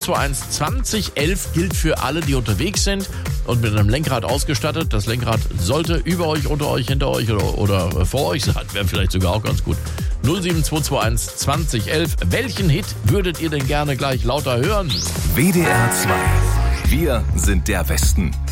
221 2011 gilt für alle, die unterwegs sind und mit einem Lenkrad ausgestattet. Das Lenkrad sollte über euch, unter euch, hinter euch oder vor euch sein. Wäre vielleicht sogar auch ganz gut. 07221 2011. Welchen Hit würdet ihr denn gerne gleich lauter hören? WDR 2. Wir sind der Westen.